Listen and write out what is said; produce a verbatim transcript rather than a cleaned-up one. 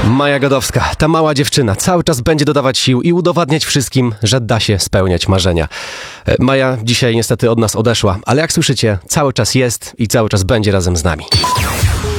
Maja Godowska, ta mała dziewczyna, cały czas będzie dodawać sił i udowadniać wszystkim, że da się spełniać marzenia. Maja dzisiaj niestety od nas odeszła, ale jak słyszycie, cały czas jest i cały czas będzie razem z nami.